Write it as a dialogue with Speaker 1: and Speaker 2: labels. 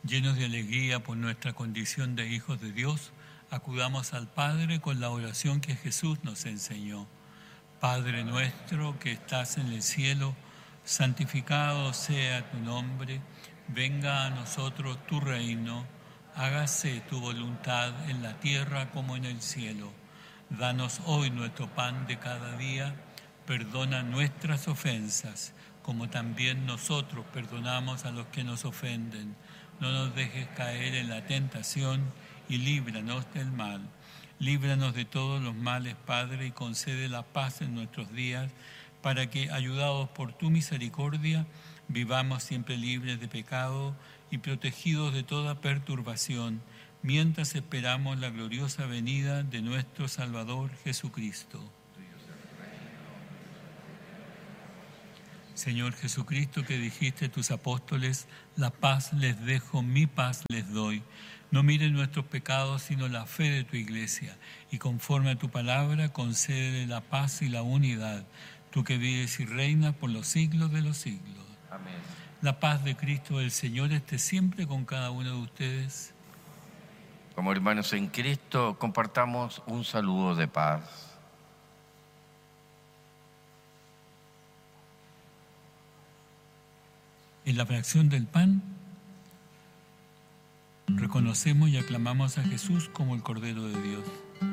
Speaker 1: Llenos de alegría por nuestra condición de hijos de Dios, acudamos al Padre con la oración que Jesús nos enseñó. Padre nuestro que estás en el cielo, santificado sea tu nombre, venga a nosotros tu reino, hágase tu voluntad en la tierra como en el cielo. Danos hoy nuestro pan de cada día, perdona nuestras ofensas, como también nosotros perdonamos a los que nos ofenden. No nos dejes caer en la tentación y líbranos del mal. Líbranos de todos los males, Padre, y concede la paz en nuestros días, para que, ayudados por tu misericordia, vivamos siempre libres de pecado y protegidos de toda perturbación, mientras esperamos la gloriosa venida de nuestro Salvador Jesucristo. Señor Jesucristo, que dijiste a tus apóstoles, la paz les dejo, mi paz les doy. No miren nuestros pecados, sino la fe de tu Iglesia, y conforme a tu palabra, concédele la paz y la unidad, tú que vives y reinas por los siglos de los siglos.
Speaker 2: Amén.
Speaker 1: La paz de Cristo el Señor esté siempre con cada uno de ustedes.
Speaker 2: Como hermanos en Cristo, compartamos un saludo de paz.
Speaker 1: En la fracción del pan, reconocemos y aclamamos a Jesús como el Cordero de Dios.